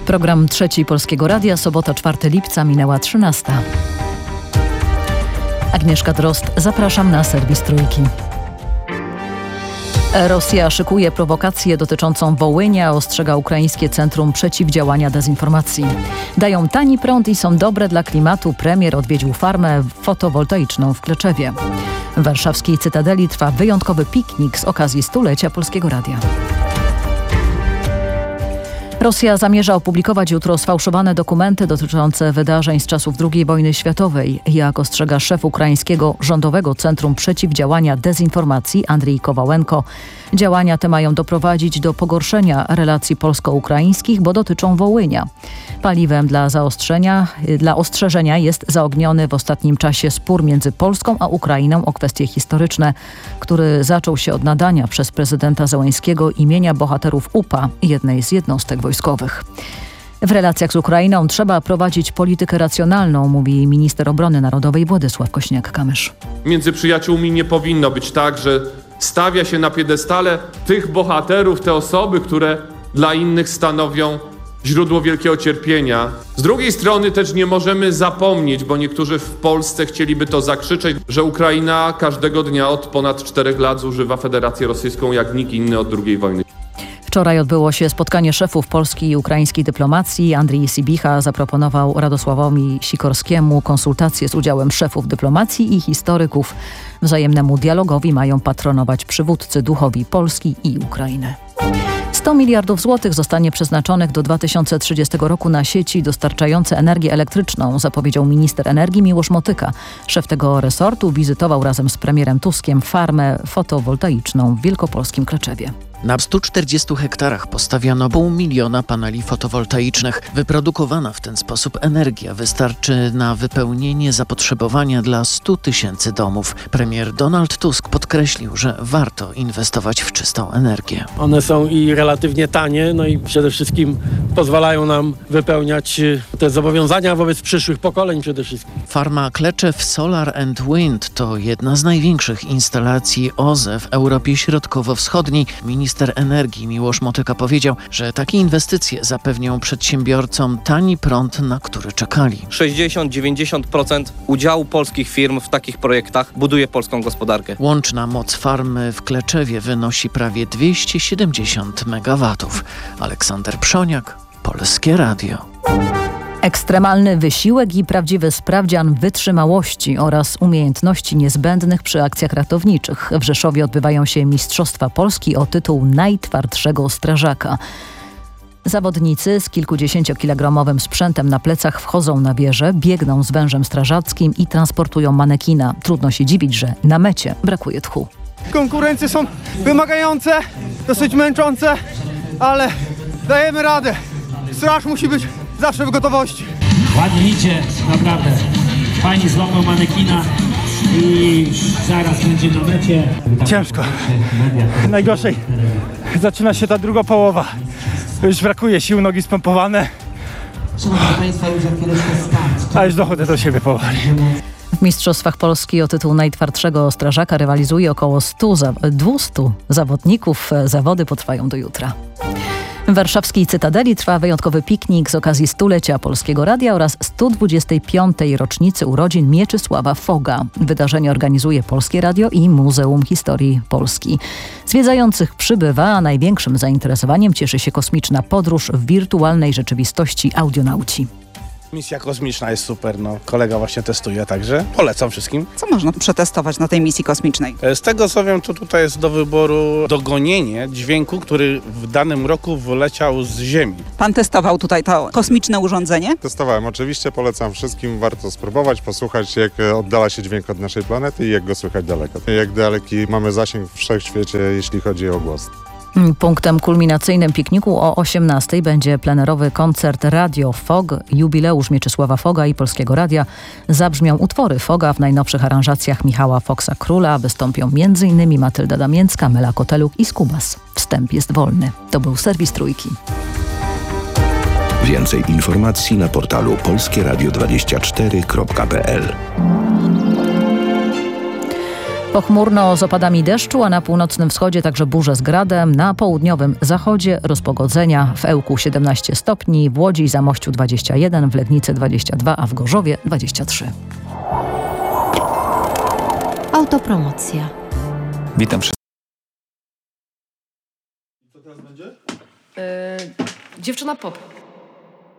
Program Trzeci Polskiego Radia, sobota 4 lipca, minęła 13. Agnieszka Drozd, zapraszam na serwis Trójki. Rosja szykuje prowokację dotyczącą Wołynia, ostrzega ukraińskie Centrum Przeciwdziałania Dezinformacji. Dają tani prąd i są dobre dla klimatu. Premier odwiedził farmę fotowoltaiczną w Kleczewie. W warszawskiej Cytadeli trwa wyjątkowy piknik z okazji stulecia Polskiego Radia. Rosja zamierza opublikować jutro sfałszowane dokumenty dotyczące wydarzeń z czasów II wojny światowej. Jak ostrzega szef ukraińskiego Rządowego Centrum Przeciwdziałania Dezinformacji Andrii Kowalenko, działania te mają doprowadzić do pogorszenia relacji polsko-ukraińskich, bo dotyczą Wołynia. Paliwem dla ostrzeżenia jest zaogniony w ostatnim czasie spór między Polską a Ukrainą o kwestie historyczne, który zaczął się od nadania przez prezydenta Zełenskiego imienia bohaterów UPA, jednej z jednostek wojskowych. W relacjach z Ukrainą trzeba prowadzić politykę racjonalną, mówi minister obrony narodowej Władysław Kośniak-Kamysz. Między przyjaciółmi nie powinno być tak, że stawia się na piedestale tych bohaterów, te osoby, które dla innych stanowią źródło wielkiego cierpienia. Z drugiej strony też nie możemy zapomnieć, bo niektórzy w Polsce chcieliby to zakrzyczeć, że Ukraina każdego dnia od ponad 4 lat zużywa Federację Rosyjską jak nikt inny od II wojny. Wczoraj odbyło się spotkanie szefów polskiej i ukraińskiej dyplomacji. Andrii Sibicha zaproponował Radosławowi Sikorskiemu konsultacje z udziałem szefów dyplomacji i historyków. Wzajemnemu dialogowi mają patronować przywódcy duchowi Polski i Ukrainy. 100 miliardów złotych zostanie przeznaczonych do 2030 roku na sieci dostarczające energię elektryczną, zapowiedział minister energii Miłosz Motyka. Szef tego resortu wizytował razem z premierem Tuskiem farmę fotowoltaiczną w wielkopolskim Kleczewie. Na 140 hektarach postawiono 500 000 paneli fotowoltaicznych. Wyprodukowana w ten sposób energia wystarczy na wypełnienie zapotrzebowania dla 100 000 domów. Premier Donald Tusk podkreślił, że warto inwestować w czystą energię. One są i relatywnie tanie, no i przede wszystkim pozwalają nam wypełniać te zobowiązania wobec przyszłych pokoleń przede wszystkim. Farma Kleczew Solar and Wind to jedna z największych instalacji OZE w Europie Środkowo-Wschodniej. Minister energii Miłosz Motyka powiedział, że takie inwestycje zapewnią przedsiębiorcom tani prąd, na który czekali. 60-90% udziału polskich firm w takich projektach buduje polską gospodarkę. Łączna moc farmy w Kleczewie wynosi prawie 270 MW. Aleksander Przoniak, Polskie Radio. Ekstremalny wysiłek i prawdziwy sprawdzian wytrzymałości oraz umiejętności niezbędnych przy akcjach ratowniczych. W Rzeszowie odbywają się Mistrzostwa Polski o tytuł najtwardszego strażaka. Zawodnicy z kilkudziesięciokilogramowym sprzętem na plecach wchodzą na wieżę, biegną z wężem strażackim i transportują manekina. Trudno się dziwić, że na mecie brakuje tchu. Konkurencje są wymagające, dosyć męczące, ale dajemy radę. Straż musi być zawsze w gotowości. Ładnie idzie, naprawdę. Fajnie złapał manekina i zaraz będzie na mecie. Ciężko. Najgorzej zaczyna się ta druga połowa. Już brakuje sił, nogi spompowane. A już dochodzę do siebie powoli. W Mistrzostwach Polski o tytuł najtwardszego strażaka rywalizuje około 200 zawodników. Zawody potrwają do jutra. W warszawskiej Cytadeli trwa wyjątkowy piknik z okazji stulecia Polskiego Radia oraz 125. rocznicy urodzin Mieczysława Foga. Wydarzenie organizuje Polskie Radio i Muzeum Historii Polski. Zwiedzających przybywa, a największym zainteresowaniem cieszy się kosmiczna podróż w wirtualnej rzeczywistości audionauci. Misja kosmiczna jest super, kolega właśnie testuje, także polecam wszystkim. Co można przetestować na tej misji kosmicznej? Z tego co wiem, to tutaj jest do wyboru dogonienie dźwięku, który w danym roku wyleciał z Ziemi. Pan testował tutaj to kosmiczne urządzenie? Testowałem, oczywiście, polecam wszystkim, warto spróbować, posłuchać jak oddala się dźwięk od naszej planety i jak go słychać daleko. Jak daleki mamy zasięg w wszechświecie, jeśli chodzi o głos. Punktem kulminacyjnym pikniku o 18:00 będzie plenerowy koncert Radio Fog. Jubileusz Mieczysława Foga i Polskiego Radia. Zabrzmią utwory Foga w najnowszych aranżacjach Michała Foxa-Króla. Wystąpią m.in. Matylda Damięcka, Mela Koteluk i Skubas. Wstęp jest wolny. To był serwis Trójki. Więcej informacji na portalu polskieradio24.pl. Pochmurno z opadami deszczu, a na północnym wschodzie także burze z gradem. Na południowym zachodzie rozpogodzenia. W Ełku 17 stopni, w Łodzi i Zamościu 21, w Legnicy 22, a w Gorzowie 23. Autopromocja. Witam wszystkich. Dziewczyna pop.